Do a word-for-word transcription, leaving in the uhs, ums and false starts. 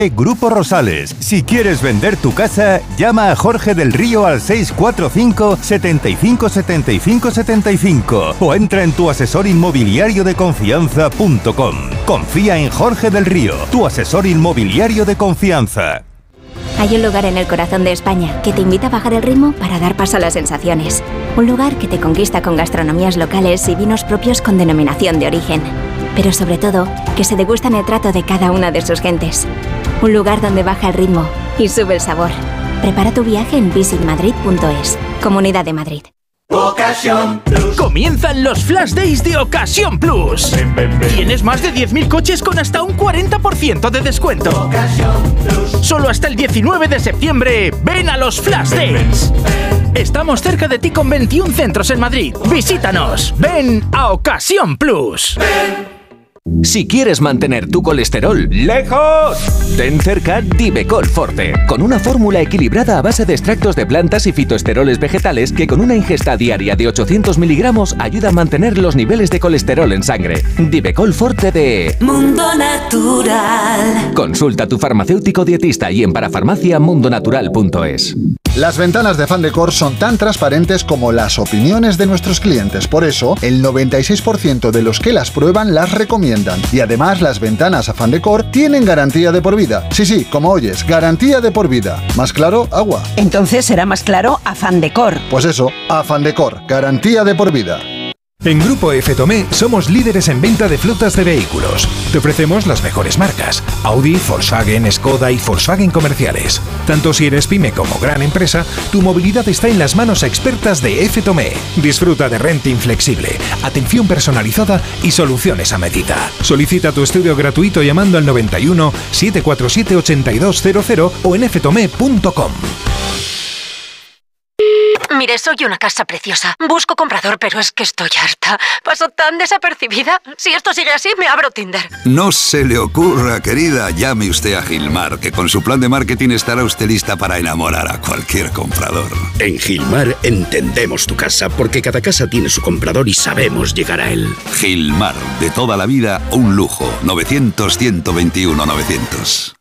Grupo Rosales. Si quieres vender tu casa, llama a Jorge del Río al seis cuatro cinco, setenta y cinco, setenta y cinco, setenta y cinco o entra en tu asesor inmobiliario de confianza punto com. Confía en Jorge del Río, tu asesor inmobiliario de confianza. Hay un lugar en el corazón de España que te invita a bajar el ritmo para dar paso a las sensaciones. Un lugar que te conquista con gastronomías locales y vinos propios con denominación de origen. Pero sobre todo, que se degustan el trato de cada una de sus gentes. Un lugar donde baja el ritmo y sube el sabor. Prepara tu viaje en visit madrid punto es. Comunidad de Madrid. Ocasión Plus. Comienzan los Flash Days de Ocasión Plus. Ven, ven, ven. Tienes más de diez mil coches con hasta un cuarenta por ciento de descuento. Ocasión Plus. Solo hasta el diecinueve de septiembre. Ven a los Flash ven, Days. Ven, ven. Estamos cerca de ti con veintiún centros en Madrid. Visítanos. Ven a Ocasión Plus. Ven. Si quieres mantener tu colesterol lejos, ten cerca Divecol Forte, con una fórmula equilibrada a base de extractos de plantas y fitoesteroles vegetales que con una ingesta diaria de ochocientos miligramos ayuda a mantener los niveles de colesterol en sangre. Divecol Forte de Mundo Natural. Consulta a tu farmacéutico dietista y en parafarmacia mundonatural punto es. Las ventanas de Fandecor son tan transparentes como las opiniones de nuestros clientes. Por eso, el noventa y seis por ciento de los que las prueban las recomiendan. Y además, las ventanas a Fandecor tienen garantía de por vida. Sí, sí, como oyes, garantía de por vida. ¿Más claro? Agua. Entonces será más claro a Fandecor. Pues eso, a Fandecor, garantía de por vida. En Grupo F Tomé somos líderes en venta de flotas de vehículos. Te ofrecemos las mejores marcas: Audi, Volkswagen, Skoda y Volkswagen comerciales. Tanto si eres pyme como gran empresa, tu movilidad está en las manos expertas de F Tomé. Disfruta de renting flexible, atención personalizada y soluciones a medida. Solicita tu estudio gratuito llamando al noventa y uno, setecientos cuarenta y siete, ochenta y dos cero cero o en f tomé punto com. Mire, soy una casa preciosa. Busco comprador, pero es que estoy harta. Paso tan desapercibida. Si esto sigue así, me abro Tinder. No se le ocurra, querida. Llame usted a Gilmar, que con su plan de marketing estará usted lista para enamorar a cualquier comprador. En Gilmar entendemos tu casa, porque cada casa tiene su comprador y sabemos llegar a él. Gilmar, de toda la vida, un lujo. novecientos, ciento veintiuno, novecientos.